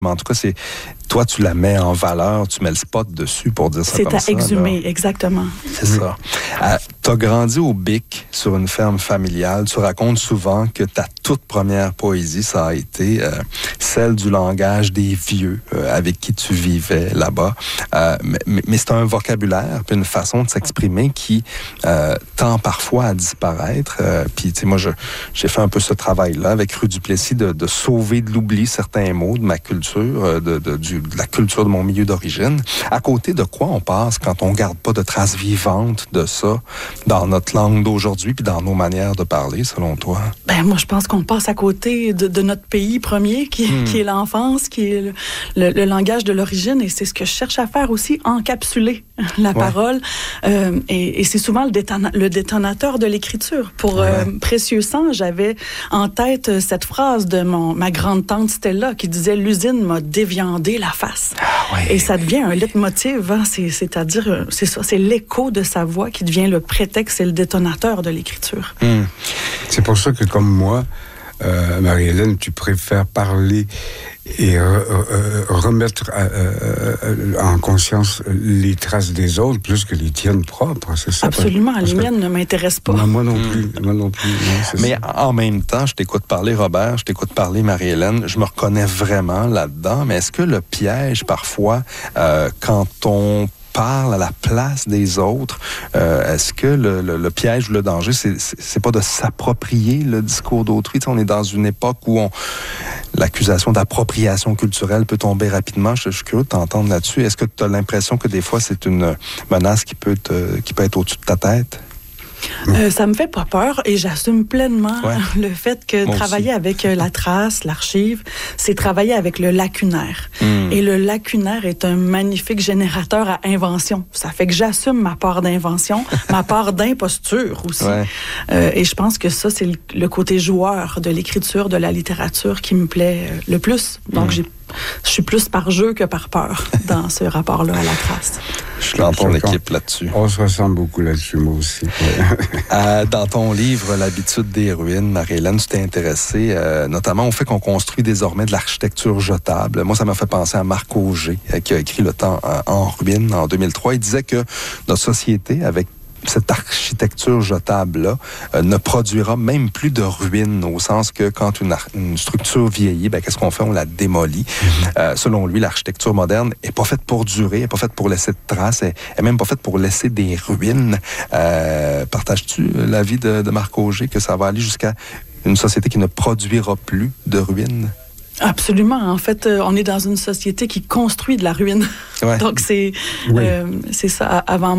Mais en tout cas, toi, tu la mets en valeur, tu mets le spot dessus pour dire ça comme ça. C'est à exhumer, exactement. C'est ça. Tu as grandi au Bic, sur une ferme familiale. Tu racontes souvent que ta toute première poésie, ça a été celle du langage des vieux avec qui tu vivais là-bas. Mais c'est un vocabulaire, puis une façon de s'exprimer qui tend parfois à disparaître. Puis, tu sais, moi, j'ai fait un peu ce travail-là avec Rue Duplessis de sauver de l'oubli certains mots de ma culture, de la culture de mon milieu d'origine. À côté de quoi on passe quand on garde pas de traces vivantes de ça dans notre langue d'aujourd'hui puis dans nos manières de parler, selon toi? Ben moi, je pense qu'on passe à côté de notre pays premier, qui est l'enfance, qui est le langage de l'origine, et c'est ce que je cherche à faire aussi, encapsuler la parole. Et c'est souvent le détonateur de l'écriture. Pour Précieux Sang, j'avais en tête cette phrase de ma grande-tante Stella qui disait « L'usine m'a déviandé la face ». Et ça devient un leitmotiv, hein, c'est-à-dire, c'est ça, c'est l'écho de sa voix qui devient le prétexte et le détonateur de l'écriture. C'est pour ça que, comme moi, Marie-Hélène, tu préfères parler et remettre en conscience les traces des autres plus que les tiennes propres, c'est ça? Absolument, les miennes ne m'intéressent pas. Non, moi non plus. Non, mais en même temps, je t'écoute parler, Robert, je t'écoute parler, Marie-Hélène, je me reconnais vraiment là-dedans, mais est-ce que le piège, parfois, quand on parle à la place des autres, est-ce que le piège ou le danger, c'est pas de s'approprier le discours d'autrui? T'sais, on est dans une époque où l'accusation d'appropriation culturelle peut tomber rapidement. Je suis curieux de t'entendre là-dessus. Est-ce que tu as l'impression que des fois, c'est une menace qui peut être au-dessus de ta tête? Ça me fait pas peur et j'assume pleinement le fait que travailler avec la trace, l'archive, c'est travailler avec le lacunaire. Et le lacunaire est un magnifique générateur à invention. Ça fait que j'assume ma part d'invention, ma part d'imposture aussi. Et je pense que ça, c'est le côté joueur de l'écriture, de la littérature qui me plaît le plus. Donc, je suis plus par jeu que par peur dans ce rapport-là à la trace. Je suis dans ton équipe là-dessus. On se ressemble beaucoup là-dessus, moi aussi. Dans ton livre « L'habitude des ruines », Marie-Hélène, tu t'es intéressée notamment au fait qu'on construit désormais de l'architecture jetable. Moi, ça m'a fait penser à Marc Auger, qui a écrit Le temps en ruines en 2003. Il disait que notre société, avec cette architecture jetable-là ne produira même plus de ruines, au sens que quand une structure vieillit, qu'est-ce qu'on fait? On la démolit. Selon lui, l'architecture moderne n'est pas faite pour durer, elle n'est pas faite pour laisser de traces, elle n'est même pas faite pour laisser des ruines. Partages-tu l'avis de Marc Auger que ça va aller jusqu'à une société qui ne produira plus de ruines? Absolument. En fait, on est dans une société qui construit de la ruine. Donc, c'est ça. Avant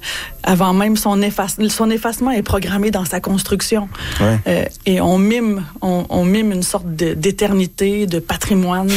même son effacement est programmé dans sa construction. Et on mime une sorte d'éternité, de patrimoine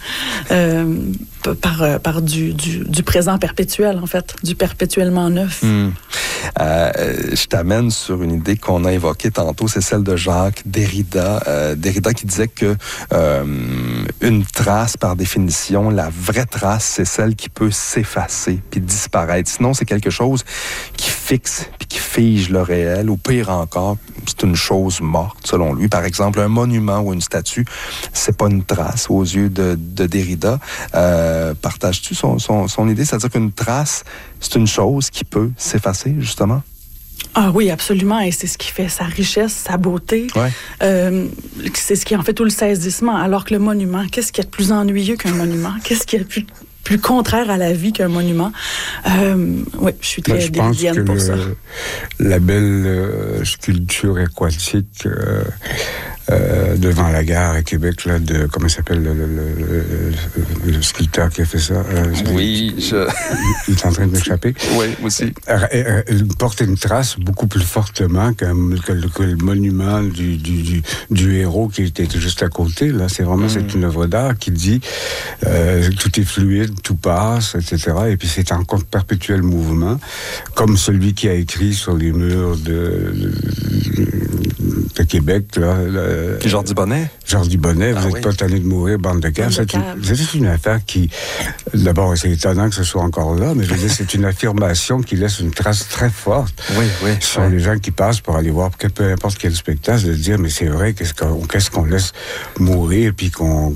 par du présent perpétuel, en fait, du perpétuellement neuf. Je t'amène sur une idée qu'on a évoquée tantôt, c'est celle de Jacques Derrida. Derrida qui disait que une trace, par définition, la vraie trace, c'est celle qui peut s'effacer puis disparaître. Sinon, c'est quelque chose qui fixe puis qui fige le réel. Ou pire encore, c'est une chose morte, selon lui. Par exemple, un monument ou une statue, c'est pas une trace aux yeux de Derrida. Partages-tu son idée? C'est-à-dire qu'une trace, c'est une chose qui peut s'effacer, justement? Ah oui, absolument. Et c'est ce qui fait sa richesse, sa beauté. C'est ce qui en fait tout le saisissement. Alors que le monument, qu'est-ce qu'il y a de plus ennuyeux qu'un monument? Qu'est-ce qu'il y a de plus contraire à la vie qu'un monument? Oui, je suis très dédienne pour ça. La belle sculpture aquatique devant la gare à Québec, là, comment il s'appelle le sculpteur qui a fait ça? Il est en train de m'échapper. Oui, aussi. Il porte une trace beaucoup plus fortement que le monument du héros qui était juste à côté. Là, c'est une œuvre d'art qui dit tout est fluide, tout passe, etc. Et puis c'est en perpétuel mouvement, comme celui qui a écrit sur les murs de Québec, là. Jordi Bonnet? Jordi Bonnet, vous n'êtes pas tanné de mourir, bande de caves. C'est une affaire qui, d'abord, c'est étonnant que ce soit encore là, mais je veux dire, c'est une affirmation qui laisse une trace très forte sur les gens qui passent pour aller voir peu importe quel spectacle, de dire, mais c'est vrai, qu'est-ce qu'on laisse mourir, puis qu'on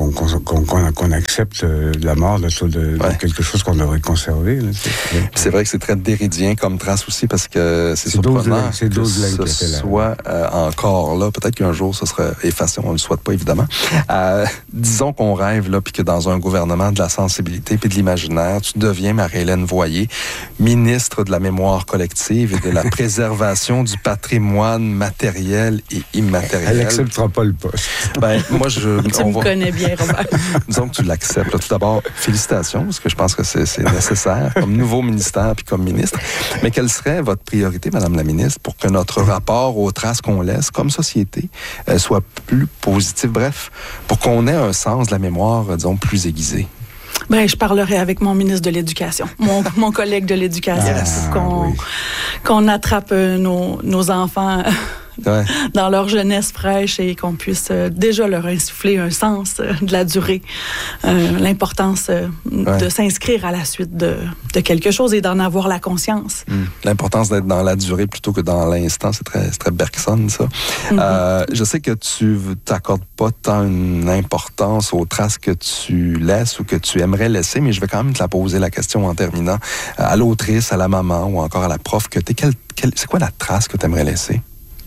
accepte la mort de quelque chose qu'on devrait conserver. Là. C'est vrai que c'est très déridien comme trace aussi, parce que c'est surprenant que ce soit encore là. Peut-être qu'un jour, ce sera effacé, on ne le souhaite pas, évidemment. Disons qu'on rêve, là, puis que dans un gouvernement de la sensibilité puis de l'imaginaire, tu deviens, Marie-Hélène Voyer, ministre de la mémoire collective et de la préservation du patrimoine matériel et immatériel. Elle n'acceptera pas le poste. Moi, tu me connais bien, Robert. Disons que tu l'acceptes. Tout d'abord, félicitations, parce que je pense que c'est nécessaire comme nouveau ministère puis comme ministre. Mais quelle serait votre priorité, Madame la ministre, pour que notre rapport aux traces qu'on laisse comme société soit plus positif? Bref, pour qu'on ait un sens de la mémoire, disons, plus aiguisé. Je parlerai avec mon ministre de l'Éducation, mon collègue de l'Éducation, pour qu'on attrape nos enfants dans leur jeunesse fraîche et qu'on puisse déjà leur insuffler un sens de la durée, l'importance de s'inscrire à la suite de quelque chose et d'en avoir la conscience. L'importance d'être dans la durée plutôt que dans l'instant, c'est très Bergson, ça. Je sais que tu t'accordes pas tant une importance aux traces que tu laisses ou que tu aimerais laisser, mais je vais quand même te la poser la question en terminant. À l'autrice, à la maman ou encore à la prof que t'es, c'est quoi la trace que tu aimerais laisser?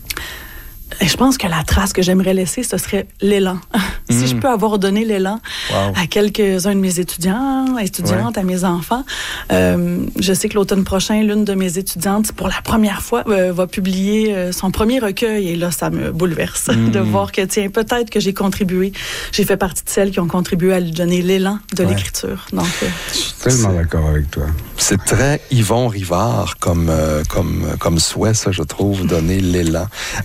Je pense que la trace que j'aimerais laisser, ce serait l'élan. Si je peux avoir donné l'élan à quelques-uns de mes étudiantes, à mes enfants. Je sais que l'automne prochain, l'une de mes étudiantes, pour la première fois, va publier son premier recueil. Et là, ça me bouleverse de voir que, peut-être que j'ai contribué. J'ai fait partie de celles qui ont contribué à lui donner l'élan de l'écriture. Donc, je suis tellement d'accord avec toi. C'est très Yvon Rivard comme souhait, ça, je trouve, donner l'élan.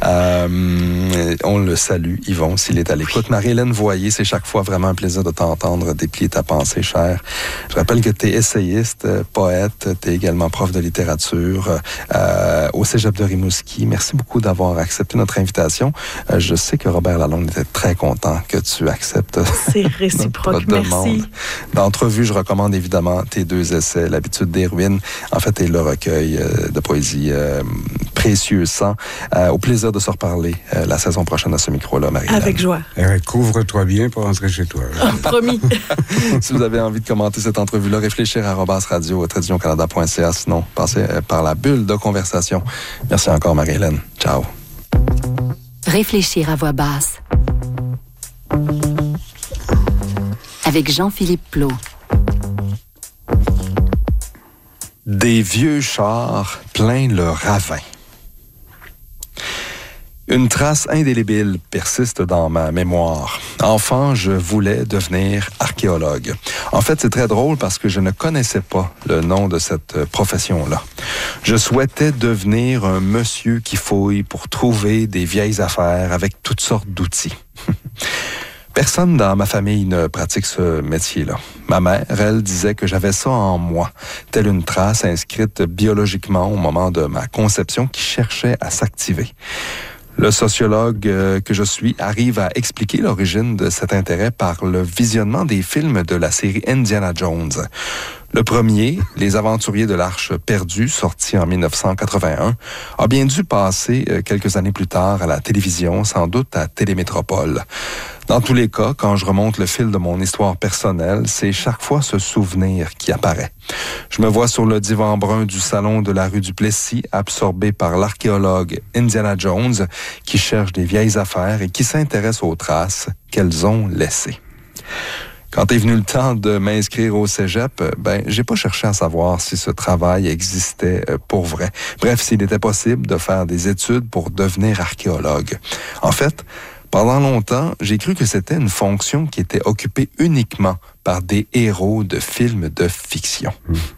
On le salue, Yvon, s'il est à l'écoute. Marie-Hélène Voyer, c'est chaque fois vraiment un plaisir de t'entendre déplier ta pensée, chère. Je rappelle que tu es essayiste, poète, tu es également prof de littérature au Cégep de Rimouski. Merci beaucoup d'avoir accepté notre invitation. Je sais que Robert Lalonde était très content que tu acceptes c'est réciproque, notre demande. Merci. D'entrevue, je recommande évidemment tes 2 essais, L'habitude des ruines, en fait, et le recueil de poésie Précieux sang. Au plaisir de se reparler la saison prochaine à ce micro-là, Marie-Hélène. Avec joie. Couvre-toi bien pour rentrer chez toi. Promis. Si vous avez envie de commenter cette entrevue-là, réfléchir à @radio-canada.ca. Sinon, passez par la bulle de conversation. Merci encore, Marie-Hélène. Ciao. Réfléchir à voix basse. Avec Jean-Philippe Plot. Des vieux chars plein le ravin. Une trace indélébile persiste dans ma mémoire. Enfant, je voulais devenir archéologue. En fait, c'est très drôle parce que je ne connaissais pas le nom de cette profession-là. Je souhaitais devenir un monsieur qui fouille pour trouver des vieilles affaires avec toutes sortes d'outils. Personne dans ma famille ne pratique ce métier-là. Ma mère, elle, disait que j'avais ça en moi, telle une trace inscrite biologiquement au moment de ma conception qui cherchait à s'activer. Le sociologue que je suis arrive à expliquer l'origine de cet intérêt par le visionnement des films de la série Indiana Jones. Le premier, Les Aventuriers de l'Arche perdue, sorti en 1981, a bien dû passer quelques années plus tard à la télévision, sans doute à Télémétropole. Dans tous les cas, quand je remonte le fil de mon histoire personnelle, c'est chaque fois ce souvenir qui apparaît. Je me vois sur le divan brun du salon de la rue du Plessis, absorbé par l'archéologue Indiana Jones, qui cherche des vieilles affaires et qui s'intéresse aux traces qu'elles ont laissées. Quand est venu le temps de m'inscrire au cégep, j'ai pas cherché à savoir si ce travail existait pour vrai. Bref, s'il était possible de faire des études pour devenir archéologue. En fait, pendant longtemps, j'ai cru que c'était une fonction qui était occupée uniquement par des héros de films de fiction.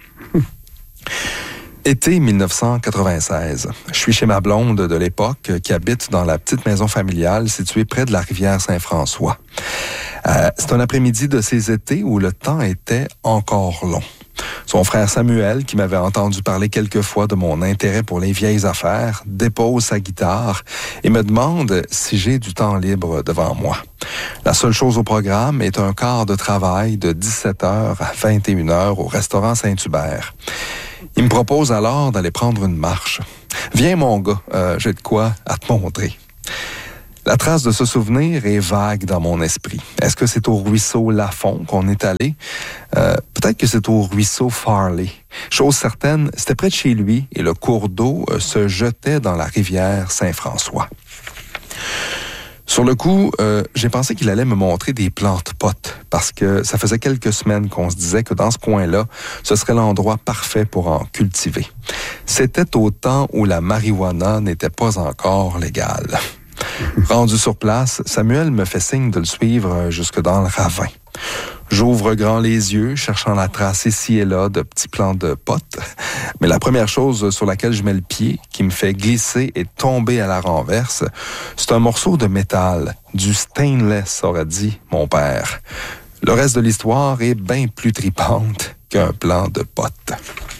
Été 1996. Je suis chez ma blonde de l'époque qui habite dans la petite maison familiale située près de la rivière Saint-François. C'est un après-midi de ces étés où le temps était encore long. Son frère Samuel, qui m'avait entendu parler quelquefois de mon intérêt pour les vieilles affaires, dépose sa guitare et me demande si j'ai du temps libre devant moi. La seule chose au programme est un quart de travail de 17h à 21h au restaurant Saint-Hubert. Il me propose alors d'aller prendre une marche. « Viens mon gars, j'ai de quoi à te montrer. » La trace de ce souvenir est vague dans mon esprit. Est-ce que c'est au ruisseau Lafond qu'on est allé? Peut-être que c'est au ruisseau Farley. Chose certaine, c'était près de chez lui et le cours d'eau se jetait dans la rivière Saint-François. Sur le coup, j'ai pensé qu'il allait me montrer des plantes potes parce que ça faisait quelques semaines qu'on se disait que dans ce coin-là, ce serait l'endroit parfait pour en cultiver. C'était au temps où la marijuana n'était pas encore légale. Rendu sur place, Samuel me fait signe de le suivre jusque dans le ravin. J'ouvre grand les yeux, cherchant la trace ici et là de petits plants de potes. Mais la première chose sur laquelle je mets le pied, qui me fait glisser et tomber à la renverse, c'est un morceau de métal, du stainless, aurait dit mon père. Le reste de l'histoire est bien plus tripante qu'un plant de potes.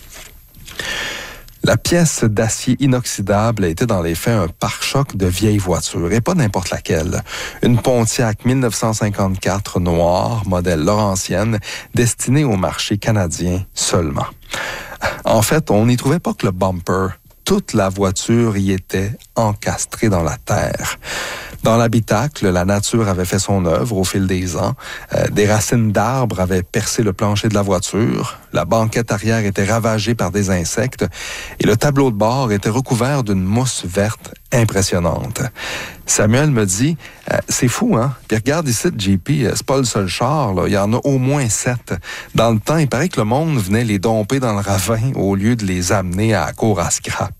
La pièce d'acier inoxydable était dans les faits un pare-choc de vieille voiture, et pas n'importe laquelle. Une Pontiac 1954 noire, modèle Laurentienne, destinée au marché canadien seulement. En fait, on n'y trouvait pas que le bumper. Toute la voiture y était encastrée dans la terre. Dans l'habitacle, la nature avait fait son œuvre au fil des ans. Des racines d'arbres avaient percé le plancher de la voiture. La banquette arrière était ravagée par des insectes. Et le tableau de bord était recouvert d'une mousse verte impressionnante. Samuel me dit, c'est fou, hein? Puis regarde ici, JP, c'est pas le seul char, là. Il y en a au moins 7. Dans le temps, il paraît que le monde venait les domper dans le ravin au lieu de les amener à la cour à scrap.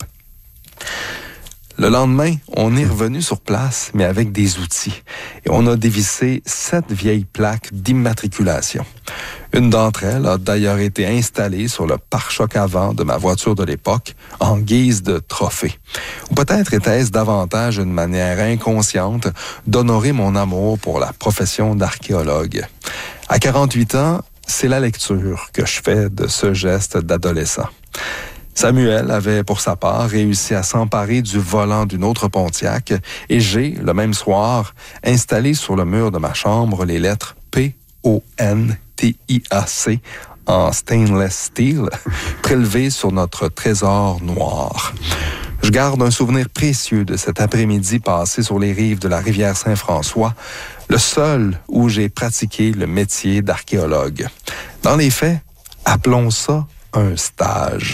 Le lendemain, on est revenu sur place, mais avec des outils. Et on a dévissé 7 vieilles plaques d'immatriculation. Une d'entre elles a d'ailleurs été installée sur le pare-choc avant de ma voiture de l'époque, en guise de trophée. Ou peut-être était-ce davantage une manière inconsciente d'honorer mon amour pour la profession d'archéologue. À 48 ans, c'est la lecture que je fais de ce geste d'adolescent. Samuel avait, pour sa part, réussi à s'emparer du volant d'une autre Pontiac et j'ai, le même soir, installé sur le mur de ma chambre les lettres P-O-N-T-I-A-C en stainless steel, prélevées sur notre trésor noir. Je garde un souvenir précieux de cet après-midi passé sur les rives de la rivière Saint-François, le seul où j'ai pratiqué le métier d'archéologue. Dans les faits, appelons ça un stage.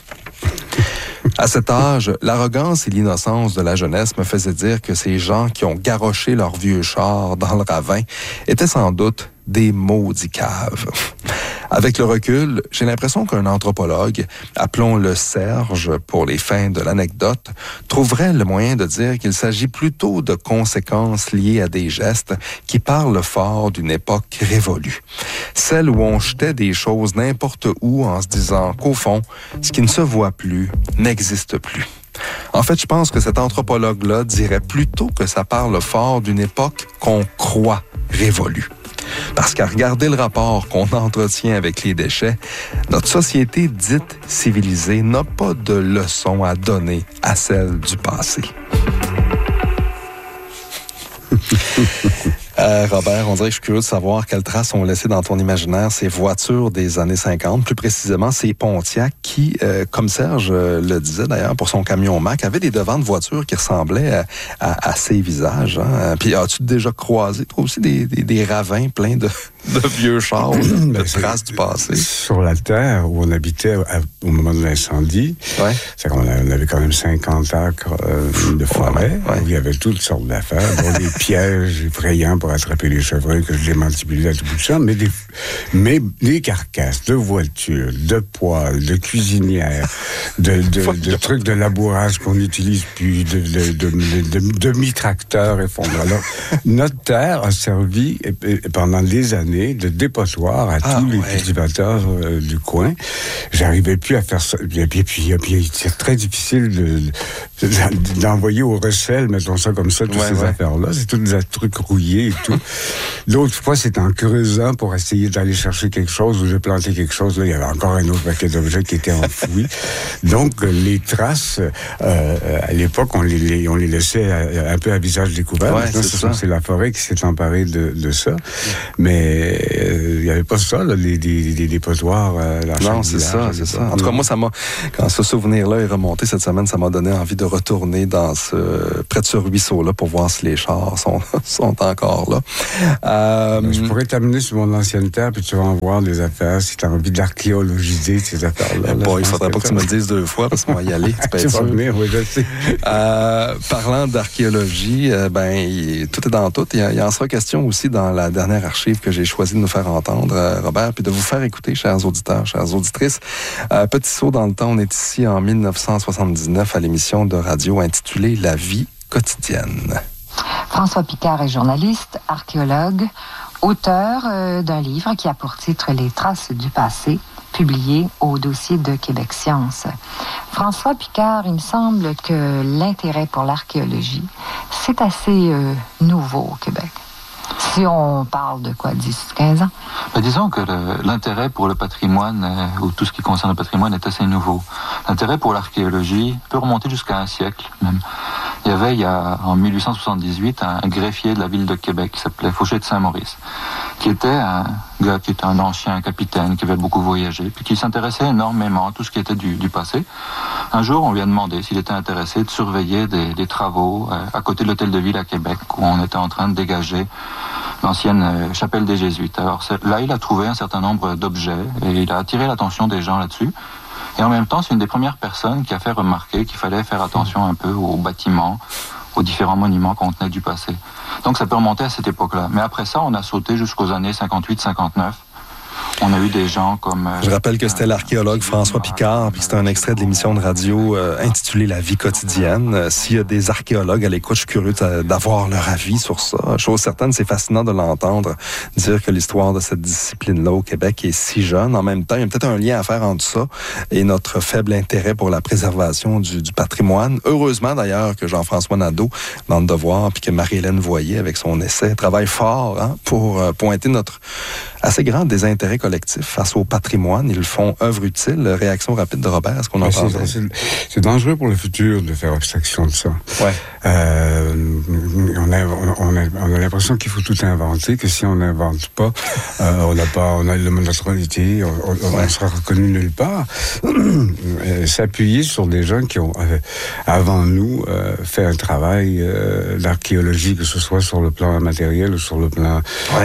À cet âge, l'arrogance et l'innocence de la jeunesse me faisaient dire que ces gens qui ont garroché leur vieux char dans le ravin étaient sans doute des maudits caves. Avec le recul, j'ai l'impression qu'un anthropologue, appelons-le Serge pour les fins de l'anecdote, trouverait le moyen de dire qu'il s'agit plutôt de conséquences liées à des gestes qui parlent fort d'une époque révolue. Celle où on jetait des choses n'importe où en se disant qu'au fond, ce qui ne se voit plus n'existe plus. En fait, je pense que cet anthropologue-là dirait plutôt que ça parle fort d'une époque qu'on croit révolue. Parce qu'à regarder le rapport qu'on entretient avec les déchets, notre société dite civilisée n'a pas de leçon à donner à celle du passé. Robert, on dirait que je suis curieux de savoir quelles traces ont laissé dans ton imaginaire ces voitures des années 50, plus précisément ces Pontiac qui, comme Serge le disait d'ailleurs pour son camion Mac, avaient des devants de voitures qui ressemblaient à ces visages. Hein? Puis as-tu déjà croisé, toi aussi, des ravins pleins de vieux chars, de traces du passé? Sur la terre où on habitait au moment de l'incendie, ouais. C'est-à-dire qu'on avait quand même 50 acres de forêt, où il y avait toutes sortes d'affaires, dont des pièges effrayants pour attraper les chevreuils que je démantibulais à tout bout de champ, mais des carcasses de voitures, de poêles, de cuisinières, de trucs de labourage qu'on n'utilise plus, de mi-tracteurs effondrés. Alors, notre terre a servi pendant des années donner de dépotoir à tous les cultivateurs du coin. J'arrivais plus à faire ça. Et puis c'est très difficile d'envoyer au recel, mettons ça comme ça, toutes ces affaires-là. C'est tous des trucs rouillés et tout. D'autres fois, c'est en creusant pour essayer d'aller chercher quelque chose ou de planter quelque chose. Là, il y avait encore un autre paquet d'objets qui étaient enfouis. Donc, les traces, à l'époque, on les laissait un peu à visage découvert. Maintenant, c'est la forêt qui s'est emparée de ça. Mais il n'y avait pas ça, là, des dépotoirs dans chaque village. Non, c'est ça. En tout cas, moi, quand ce souvenir-là est remonté cette semaine, ça m'a donné envie de retourner près de ce ruisseau-là pour voir si les chars sont encore là. Je pourrais t'amener sur mon ancienne terre, puis tu vas en voir des affaires, si tu as envie d'archéologiser ces affaires-là. Bon, il ne faudrait pas que tu me le dises 2 fois, parce qu'on va y aller. Tu peux être sûr. Oui, je sais. Parlant d'archéologie, tout est dans tout. Il y en sera question aussi dans la dernière archive que j'ai choisi de nous faire entendre, Robert, puis de vous faire écouter, chers auditeurs, chères auditrices. Petit saut dans le temps, on est ici en 1979 à l'émission de radio intitulée « La vie quotidienne ». François Picard est journaliste, archéologue, auteur d'un livre qui a pour titre « Les traces du passé », publié au dossier de Québec Science. François Picard, il me semble que l'intérêt pour l'archéologie, c'est assez nouveau au Québec. Si on parle de quoi, 10-15 ans? Disons que l'intérêt pour le patrimoine, ou tout ce qui concerne le patrimoine, est assez nouveau. L'intérêt pour l'archéologie peut remonter jusqu'à un siècle même. Il y a en 1878 un greffier de la ville de Québec qui s'appelait Fauché de Saint-Maurice, qui était un gars qui était un ancien capitaine, qui avait beaucoup voyagé, puis qui s'intéressait énormément à tout ce qui était du passé. Un jour, on lui a demandé s'il était intéressé de surveiller des travaux à côté de l'hôtel de ville à Québec, où on était en train de dégager l'ancienne chapelle des Jésuites. Alors là, il a trouvé un certain nombre d'objets et il a attiré l'attention des gens là-dessus. Et en même temps, c'est une des premières personnes qui a fait remarquer qu'il fallait faire attention un peu aux bâtiments, aux différents monuments contenaient du passé. Donc ça peut remonter à cette époque-là. Mais après ça, on a sauté jusqu'aux années 58-59. On a eu des gens comme... Je rappelle que c'était l'archéologue François Picard, puis c'était un extrait de l'émission de radio intitulée « La vie quotidienne ». S'il y a des archéologues à l'écoute, je suis curieux d'avoir leur avis sur ça. Chose certaine, c'est fascinant de l'entendre dire que l'histoire de cette discipline-là au Québec est si jeune. En même temps, il y a peut-être un lien à faire entre ça et notre faible intérêt pour la préservation du patrimoine. Heureusement, d'ailleurs, que Jean-François Nadeau, dans Le Devoir, puis que Marie-Hélène Voyer, avec son essai, travaille fort pour pointer notre assez grand désintérêt collectif face au patrimoine. Ils font œuvre utile. Réaction rapide de Robert, est-ce qu'on entend? C'est dangereux pour le futur de faire abstraction de ça. Ouais. On a l'impression qu'il faut tout inventer, que si on n'invente pas, on a le neutralité, on sera reconnu nulle part. S'appuyer sur des gens qui ont, avant nous, fait un travail d'archéologie, que ce soit sur le plan matériel ou sur le plan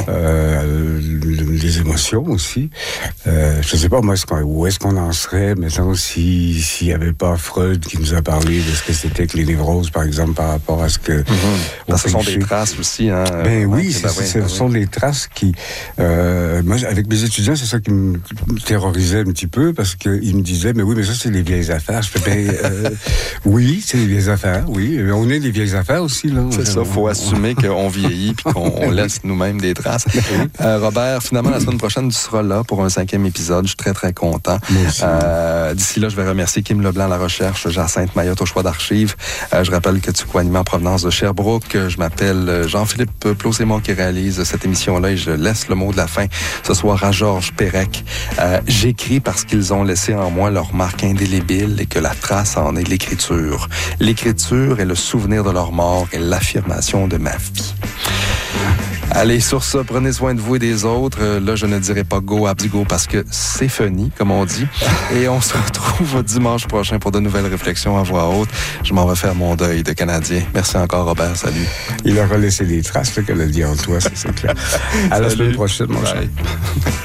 des émotions aussi. Je sais pas, moi, où est-ce qu'on en serait, maintenant, s'il n'y avait pas Freud qui nous a parlé de ce que c'était que les névroses, par exemple, par rapport à ce que... Ce sont des traces aussi, hein? Ce sont des traces qui... moi, avec mes étudiants, c'est ça qui me terrorisait un petit peu, parce qu'ils me disaient, mais ça, c'est les vieilles affaires. Je fais, oui, c'est les vieilles affaires, oui. Mais on est des vieilles affaires aussi, là. C'est ça, il faut assumer qu'on vieillit puis qu'on laisse nous-mêmes des traces. Robert, finalement, la semaine prochaine, tu seras là pour un 5e épisode. Je suis très, très content. D'ici là, je vais remercier Kim Leblanc à la recherche, Jacinthe Mayotte au choix d'archives. Je rappelle que tu co-animes en provenance de Sherbrooke. Je m'appelle Jean-Philippe Plot, c'est moi qui réalise cette émission-là et je laisse le mot de la fin ce soir à Georges Pérec. J'écris parce qu'ils ont laissé en moi leur marque indélébile et que la trace en est l'écriture. L'écriture est le souvenir de leur mort et l'affirmation de ma vie. Allez, sur ça, prenez soin de vous et des autres. Là, je ne dirai pas go, abdigo, parce que c'est funny, comme on dit. Et on se retrouve dimanche prochain pour de nouvelles réflexions à voix haute. Je m'en vais faire mon deuil de Canadien. Merci encore, Robert. Salut. Il aura laissé des traces, qu'elle a dit en toi, c'est clair. À la semaine prochaine, mon cher.